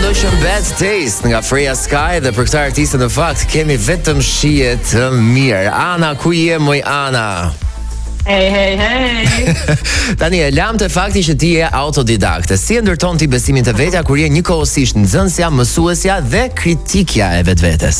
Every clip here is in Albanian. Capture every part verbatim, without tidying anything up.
Revolution Bad Taste nga Freya Sky dhe për këtë artiste në fakt kemi vetëm shije të mirë. Ana, ku je moj Ana? Hey, hey, hey. Tani e lam të fakti që ti je autodidakte. Si e ndërton ti besimin të vetja kur je njëkohësisht nxënësja, mësuesja dhe kritikja e vetvetes?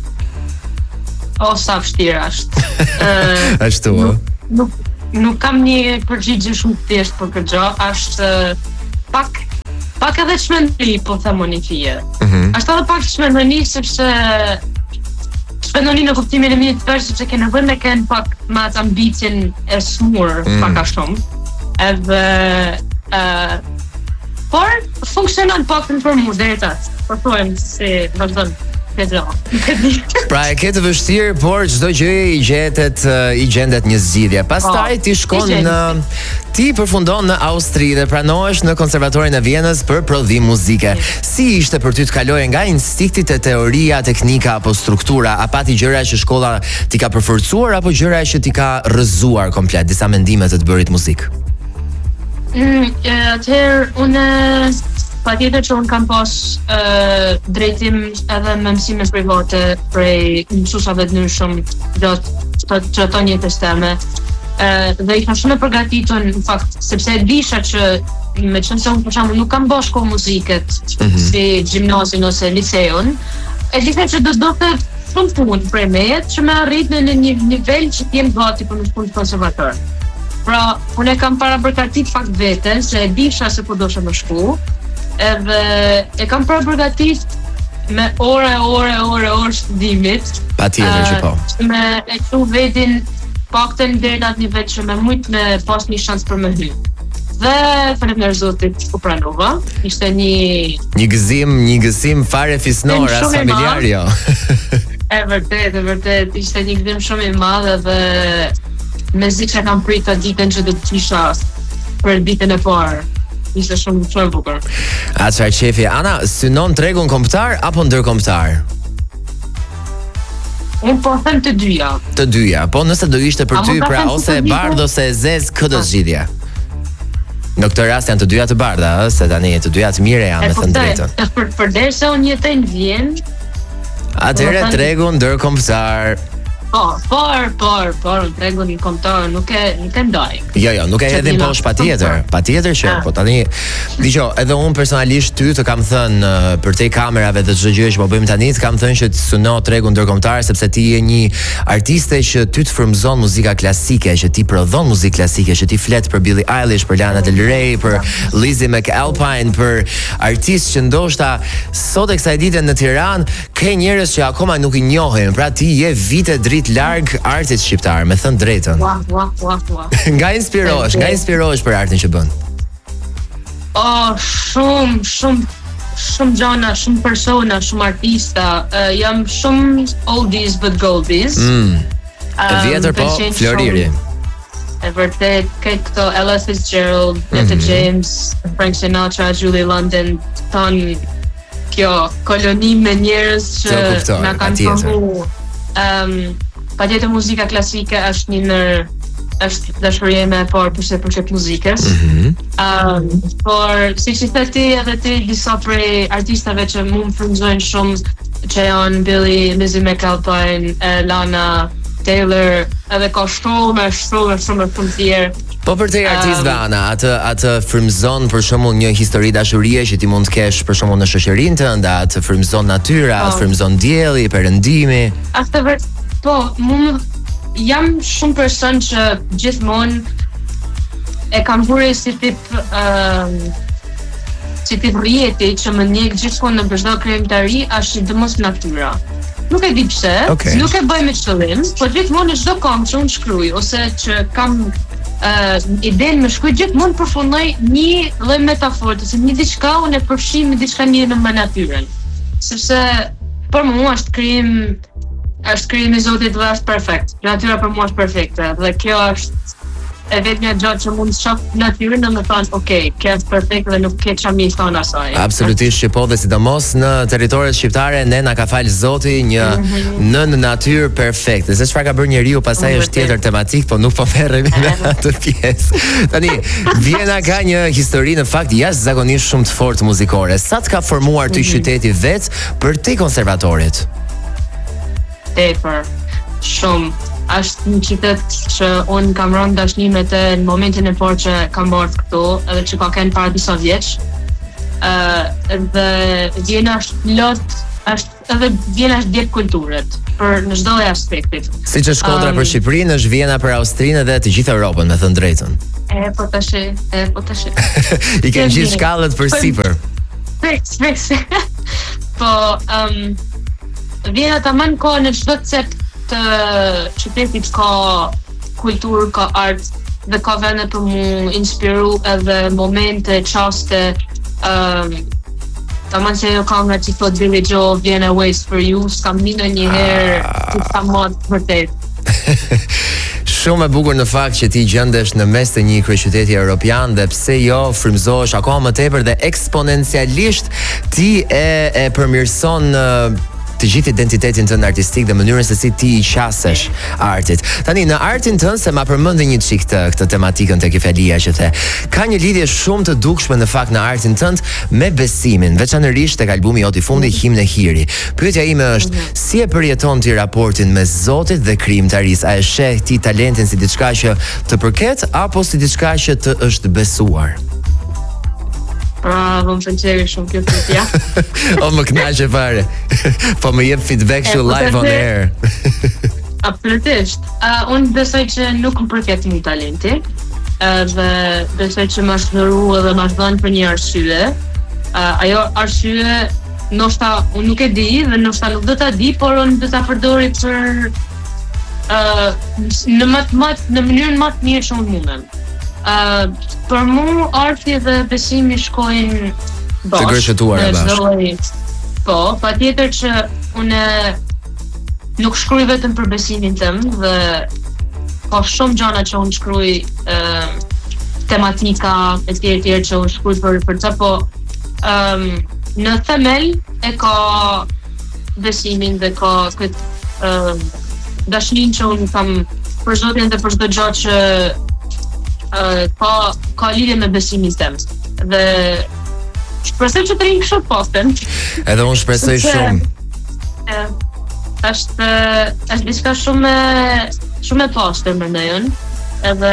O, sa vështirë është. uh, Ashtu. Nuk, nuk, nuk kam një përgjigje shumë të thjeshtë për këtë gjë, është pak pak edhe çmendri, po themoni fije. Mm-hmm. Është edhe pak çmendri sepse çmendri në kuptimin e mirë të vesh sepse ke nevojë me kënë pak me atë ambicien e smur mm. pak a shumë. Edhe uh, por funksionon pak për mua deri tash. Po thonë se vazhdon. Pra e ke të vështirë, por çdo gjë i gjetet i gjendet një zgjidhje. Pastaj ti shkon në ti përfundon në Austri dhe pranohesh në Konservatorin e Vienës për prodhim muzike. Si ishte për ty të kaloje nga instinktit e teoria, teknika apo struktura, a pati gjëra që shkolla ti ka përforcuar apo gjëra që ti ka rrëzuar komplet, disa mendime të të bërit muzikë? Mm, atëherë unë patjetër që unë kam pas uh, drejtim edhe me mësime private prej mësuesave të ndryshëm gjatë që ato një testeme uh, dhe isha shumë e përgatitur në fakt sepse e disha që me qenë se unë për shembull nuk kam bashko muziket mm-hmm. si gjimnazin ose liceun, e disha që do të dote shumë punë prej meje që me arrit në një nivel që t'jem gati për në punë konservator. Pra, unë e kam para përgatit fakt veten se e disha se po dosha më shku. Edhe e kam pra përgatit me ore, ore, ore, ore studimit. Pa tjetër që po. Me e këtu vetin pakten deri në atë nivel që me mujt me pas një shans për me hy. Dhe faleminderit Zotit u pranova. Ishte një një gëzim, një gëzim fare fisnor as familjar jo. E vërtet, e vërtet, ishte një gëzim shumë i madh dhe mezi që kam pritur ditën që do të kisha për ditën e parë. Ishte shumë shumë e bukur. A çfarë qefi? Ana, synon tregun kombëtar apo ndërkombëtar? Unë po them të dyja. Të dyja, po nëse do ishte për ty pra ose e bardhë ose e zezë, kë do zgjidhje? Në këtë rast janë të dyja të bardha, ëh, se tani të dyja të mira janë, me thënë drejtën. Për përderisa unë jetoj në Vjenë. Atëherë tregun ndërkombëtar. Po, por, por, por, në tregun një kombëtar nuk e nuk e ndaj. Jo, jo, nuk e hedhin poshtë patjetër. Patjetër që, po tani, dëgjoj, edhe unë personalisht ty të kam thënë për te kamerave dhe çdo gjë që po bëjmë tani, të kam thënë që të syno tregun ndërkombëtar sepse ti je një artiste që ty të frymëzon muzika klasike, që ti prodhon muzikë klasike, që ti flet për Billie Eilish, për Lana Del Rey, për Lizzie McAlpine, për artistë që ndoshta sot e kësaj dite në Tiranë ke njerëz që akoma nuk i njohin. Pra ti je vite drit larg artit shqiptar, me thënë drejtën. Ua, ua, ua, ua. Nga inspirohesh, nga inspirohesh për artin që bën? Oh, shumë, shumë, shumë gjana, shumë persona, shumë artista. Uh, jam shumë oldies but goldies. Mm. E vjetër po, Floriri. E vërtet, këtë këto Ella Fitzgerald, Etta mm-hmm. James, Frank Sinatra, Julie London, tonë kjo koloni me njerëz që na kanë formu. Um, Patjetër muzika klasike është një nër është dashuria me e parë përse për çep muzikës. Mm-hmm. Um, por siç i the ti edhe ti disa prej artistave që mu më frymëzojnë shumë që janë Billie, Lizzie McAlpine, Lana Taylor, edhe ka shumë, shumë, shumë shumë tjerë. Po për te artist um, Ana, atë atë frymëzon për shembull një histori dashurie që ti mund të kesh për shembull në shoqërinë tënde, atë frymëzon natyra, atë frymëzon dielli, perëndimi. Ashtë vërtet, po, mu jam shumë person që gjithmonë e kam vure si tip um, si tip rjeti që më njek gjithmonë në çdo krijimtari është domos natyra. Nuk e di pse, okay. Nuk e bëj me qëllim, por gjithmonë në çdo këngë që unë shkruaj ose që kam uh, idenë me shkruaj, gjithmonë përfundoj një lloj metafore, ose një diçka unë e përfshi me diçka mirë në natyrën. Sepse për mua është krijim është krijimi i Zotit dhe është perfekt. Natyra për mua është perfekte dhe kjo është e vetë një gjatë që mund të shoh natyrën dhe më thonë, okay, kjo është perfekt dhe nuk ke çfarë më thon asaj. Absolutisht që po, dhe sidomos në territoret shqiptare ne na ka fal Zoti një mm-hmm. në natyrë perfekte. Se çfarë ka bërë njeriu pastaj është tjetër tematik, po nuk po merremi me atë pjesë. Tani Vjena ka një histori në fakt jashtëzakonisht shumë të fortë muzikore. Sa të ka formuar ty mm-hmm. qyteti vet për te konservatorit? Tepër, shumë. Është një qytet që unë kam rënë dashni me të në momentin e parë që kam ardhur këtu, edhe që ka qenë para disa vjeç. Ë uh, dhe Vjena është lot, është edhe Vjena është djep kulturët për në çdo lloj aspekti. Siç është Shkodra um, për Shqipërinë, është Vjena për Austrinë dhe të gjithë Europën, me thënë drejtën. E po tash, e po tash. I kanë gjithë shkallët për sipër. Fix, fix. Po, um, Vjena tamam ka në çdo cep të qytetit ka kulturë, ka art dhe ka vende për mu inspiru edhe momente, qaste um, tamam se jo ka nga që thot Billy Joe, Vienna waits for you, s'kam minë një herë që ta matë vërtet. Shumë e bukur në fakt që ti gjendesh në mes të një kryeqyteti evropian dhe pse jo frymëzohesh akoma më tepër dhe eksponencialisht ti e, e përmirëson uh, të gjithë identitetin tënd artistik dhe mënyrën se si ti i qasesh artit. Tani në artin tënd se ma përmendi një çik këtë këtë tematikën tek fjalia që the. Ka një lidhje shumë të dukshme në fakt në artin tënd me besimin, veçanërisht tek albumi jot i fundi Himne Hiri. Pyetja ime është, si e përjeton ti raportin me Zotin dhe krijimtarisë? A e sheh ti talentin si diçka që të përket apo si diçka që të është besuar? Pra, më pëlqej shumë kjo pyetje. O më kënaqe fare. Po më jep feedback shu live on air. Absolutisht. Uh, unë besoj që nuk më përket një talenti. Uh, dhe besoj që më është dhëru edhe më është dhënë për një arsye. Uh, ajo arsye ndoshta unë nuk e di dhe ndoshta nuk do ta di, por unë do ta përdori për uh, në më të në mënyrën më të mirë që unë mundem. Uh, për mu arti dhe besimi shkojnë bashkë. Të gërshëtuara bashkë. Po, patjetër që unë nuk shkruaj vetëm për besimin tim dhe ka shumë gjëra që unë shkruaj, uh, tematika e tjerë tjerë që unë shkruaj për për të, po um, në themel e ka besimin dhe ka këtë uh, dashnin që unë kam për Zotin dhe për çdo gjë që Uh, ka, ka lidhje me besimin tim. Dhe shpresoj që të rinj kështu postën. Edhe unë shpresoj shumë. Uh, është është diçka shumë shumë e pastër mendoj unë. Edhe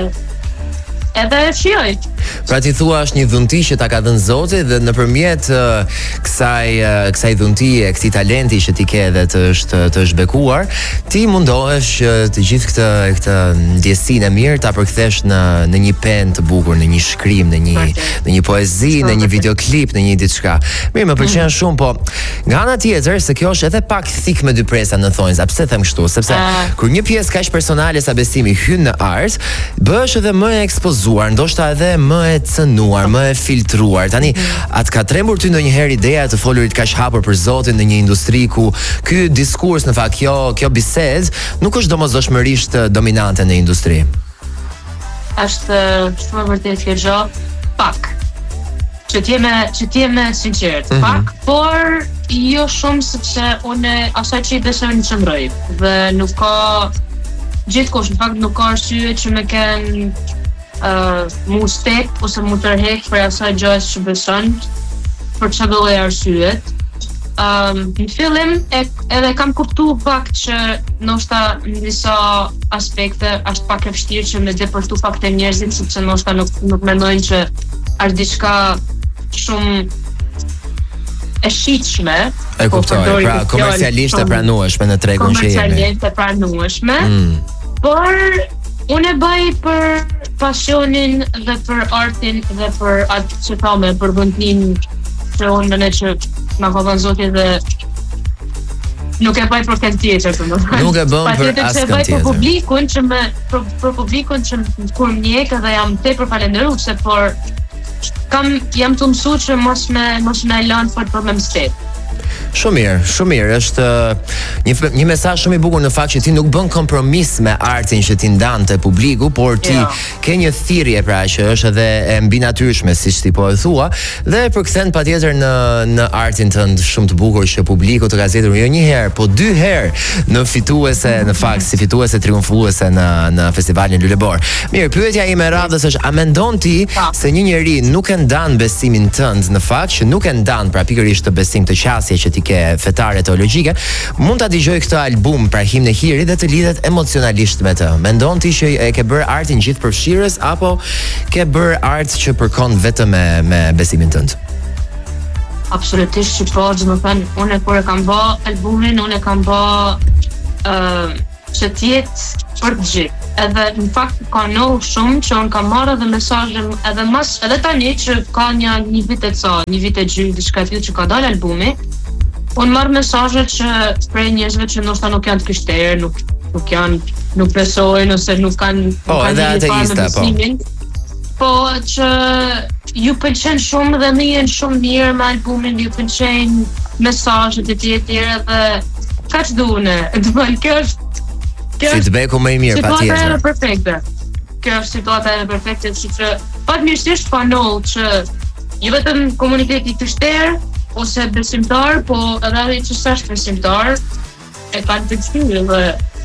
edhe e shijoj. Pra ti thua është një dhunti që ta ka dhënë Zoti dhe nëpërmjet uh, kësaj uh, kësaj dhuntie, këtij talenti që ti ke dhe të është të është bekuar, ti mundohesh uh, të gjithë këtë këtë ndjesinë e mirë ta përkthesh në në një pen të bukur, në një shkrim, në një në një poezi, në një videoklip, në një diçka. Mirë, më pëlqen mm. shumë, po nga ana tjetër se kjo është edhe pak thik me dy presa në thonjza. Pse them kështu? Sepse uh. kur një pjesë kaq personale sa besimi hyn në art, bëhesh edhe më e ekspozuar, ndoshta edhe më e cënuar, më e filtruar. Tani, atë ka trembur ty ndonjëherë ideja të folurit kaq hapur për Zotin në një industri ku ky diskurs, në fakt, kjo kjo bisedë nuk është domosdoshmërisht dominante në industri? Është shumë vërtet kjo gjë, pak. Që të jeme, që të jeme sinqert, mm-hmm. pak, por jo shumë sepse unë asaj që i besoj në qëndroj dhe nuk ka gjithkush, në fakt nuk ka arsye që me ken Uh, mu stek ose mu tërhek për asaj gjës që beson për çdo lloj arsyet. Um, në fillim e, edhe kam kuptuar pak që ndoshta në disa aspekte është pak e vështirë që me depërtu pak të njerëzit, sepse ndoshta nuk nuk mendojnë që është diçka shumë e shitshme. E kuptoj, po, pra komercialisht e pranueshme në tregun që jemi. Komercialisht e pranueshme. Mm. Por unë e bëj për pasionin dhe për artin dhe për atë që thome, për vëndnin që unë në që nga ka dhënë Zoti dhe nuk e bëj për këtë tjetër, të më thënë. Nuk e bëm për asë këtë tjetër. Për publikun që me, për, për publikun që kur më njekë dhe jam tepër falenderuese, por kam, jam të mësu që mos me, mos me lanë për për me mstet. Shumë mirë, shumë mirë. Është një një mesazh shumë i bukur në fakt që ti nuk bën kompromis me artin që ti ndan te publiku, por ti yeah. ke një thirrje pra që është edhe e mbi natyrshme siç ti po e thua, dhe e përkthen patjetër në në artin tënd shumë të bukur që publiku të ka zgjedhur jo një herë, po dy herë në fituese, në fakt si fituese triumfuese në në festivalin Lulebor. Mirë, pyetja ime e radhës është, a mendon ti se një njeri nuk e ndan besimin tënd në fakt që nuk e ndan pra pikërisht të besim të qasje që ti ke fetare teologjike, mund ta dëgjoj këtë album pra Himn e Hirit dhe të lidhet emocionalisht me të? Mendon ti që e ke bërë artin gjithëpërfshirës apo ke bërë art që përkon vetëm me me besimin tënd? Absolutisht që po, dhe më thënë, unë kur e kam bë albumin, unë e kam bë uh, që tjetë për të gjithë. Edhe në fakt ka ndohur shumë që unë kam marrë edhe mesazhe edhe mas edhe tani që ka një një vit e ca, një vit e gjysmë diçka tillë që ka dalë albumi, unë marr mesazhe që prej njerëzve që ndoshta nuk janë të krishterë, nuk nuk janë, nuk besojnë ose nuk kanë po, edhe ateista, po. Po që ju pëlqen shumë dhe më jenë shumë mirë me albumin, ju pëlqejnë mesazhet e tjera dhe kaç duane, do të thonë kjo është feedbacku më i mirë patjetër. Situata e perfekte. Kjo është situata e perfekte, që fatmirësisht pa ndodhur që jo vetëm komuniteti krishterë ose besimtar, po edhe ai që s'është besimtar e kanë të kthyer dhe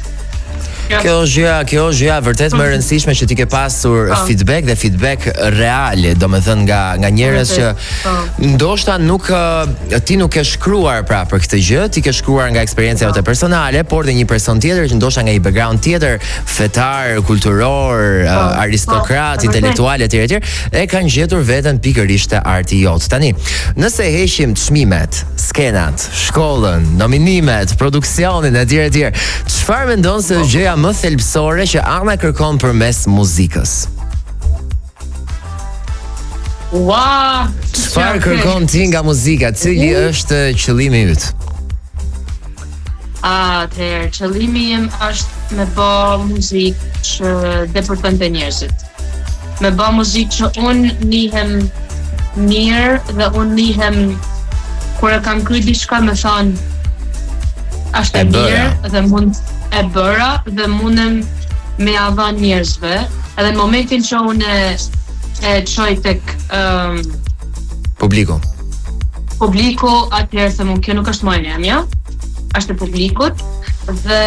Kjo është gjëja, kjo është gjëja vërtet më e rëndësishme që ti ke pasur oh. feedback dhe feedback real, domethënë nga nga njerëz që oh. ndoshta nuk ti nuk ke shkruar pra për këtë gjë, ti ke shkruar nga eksperjenca jote oh. personale, por dhe një person tjetër që ndoshta nga një background tjetër, fetar, kulturor, oh. aristokrat, oh. intelektual etj etj, e kanë gjetur veten pikërisht te arti jot. Tani, nëse heqim çmimet, skenat, shkollën, nominimet, produksionin etj etj, çfarë mendon se është gjëja më thelbësore që Ana kërkon përmes muzikës? Wow! Çfarë kërkon ti nga muzika? Cili është qëllimi yt? Atëherë, qëllimi im është me bë muzikë që depërtonte njerëzit. Me bë muzikë që unë nihem mirë dhe unë nihem kur e kam kryer diçka më thon është e mirë dhe mund e bëra dhe mundem me ia dhënë njerëzve, edhe në momentin që unë e çoj tek um, publiku. Publiku, atëherë them kjo nuk është më e mia, është e publikut dhe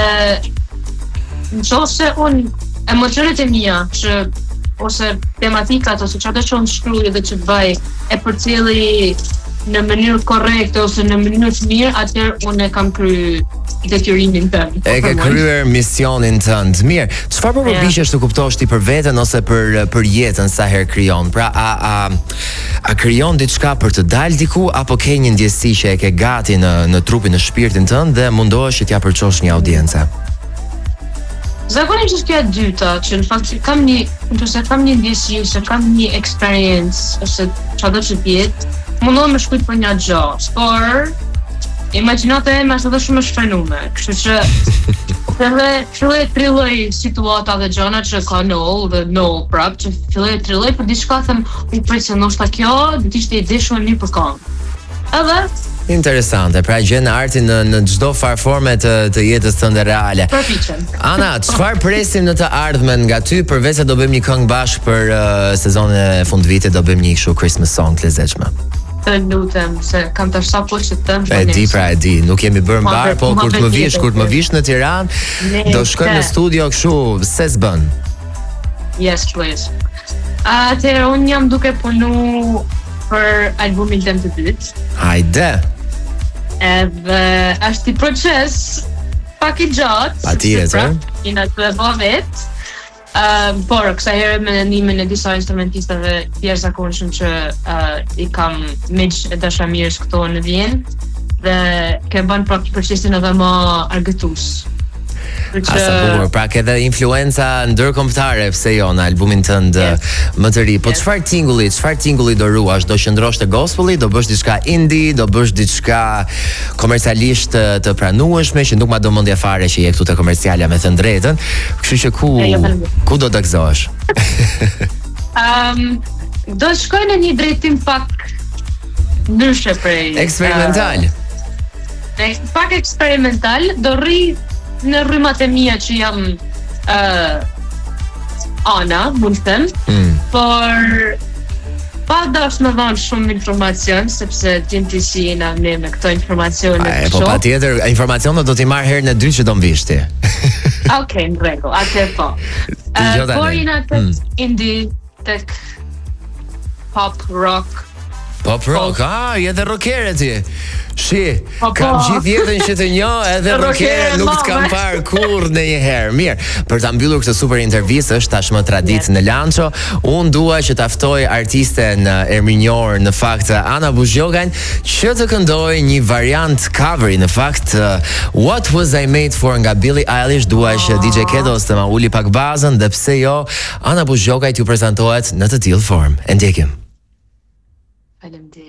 nëse unë emocionet e mia që ose tematikat ose çfarë që unë shkruaj dhe që bëj e përcjelli në mënyrë korrekte ose në mënyrë të mirë, atëherë unë e kam kryer detyrimin tënd. E ke kryer misionin tënd. Mirë, çfarë po përpiqesh të kuptosh ti për veten ose për për jetën sa herë krijon? Pra a a a krijon diçka për të dalë diku apo ke një ndjesi që e ke gati në në trupin, në shpirtin tënd dhe mundohesh që t'ia përçosh një audiencë? Zakonisht është kjo e dyta, që në fakt kam një, nëse kam një ndjesi, ose kam një experiencë ose çfarë që jetë, mundohem me shkujt për një gjë, por imagjinata ime është edhe shumë e shfrenuar, kështu që edhe filloi të trilloj situata dhe gjëra që ka nol dhe nol prap, që filloi të trilloj për diçka them, u prit se ndoshta kjo do të ishte ide shumë mirë për këngë. Edhe interesante, pra gjen artin në në çdo farforme të të jetës tënde reale. Përpiqem. Ana, çfarë presim në të ardhmen nga ty, përveç se do bëjmë një këngë bashkë për uh, sezonin e fundvitit, do bëjmë një kështu Christmas song të lezetshme. Të lutem, se kam të sa po që të më E di, pra e di, nuk jemi bërë mbarë, po kur të më vish, kur të më vish në Tiranë, do shkojmë në studio kështu, se s'bën. Yes, please. Atëherë, unë jam duke punu për albumin tem të dytë. Hajde! Edhe është i proces pak i gjatë. Patjetër. I në të bëj vetë. Uh, por kësa herë me ndihmën e disa instrumentistëve jashtëzakonshëm që uh, i kam miq e dashamirës këto në Vjenë dhe ke bën pak procesin edhe më argëtues. Asa bukur, pra ke dhe influenca ndërkombëtare, pse jo, në albumin tënd yes. më të ri. Po çfarë yes. tingulli, çfarë tingulli do ruash? Do qëndrosh te gospelli, do bësh diçka indie, do bësh diçka komercialisht të pranueshme që nuk ma do mendja fare që je këtu te komerciala me thënë drejtën. Kështu që ku ku do të gëzohesh? um, do shkoj në një drejtim pak ndryshe prej eksperimental. Uh, pak eksperimental, do rri në rrymat e mia që jam uh, ana, mund të them, mm. por pa dash me dhanë shumë informacion, sepse ti ti si jena me me këto informacione. E, po pa tjetër, informacionet do t'i marrë herën e dytë që do mbish ti. Okej, në rregull, atë po. Uh, por jena tek mm. indie, tek pop, rock. Pop rock, pop. Ah, je dhe rockere ti. Shi, po, kam po. gjithë jetën që të njoh edhe rockere nuk të kam parë kurrë ndonjëherë. Mirë, për ta mbyllur këtë super intervistë, është tashmë traditë yes. në Lanço. Unë dua që ta ftoj artisten erminjor në fakt Ana Buzhogan që të këndojë një variant coveri në fakt uh, What Was I Made For nga Billie Eilish. Dua që D J Kedos të ma uli pak bazën dhe pse jo Ana Buzhogan t'ju prezantohet në të tillë formë. E ndjekim. Faleminderit.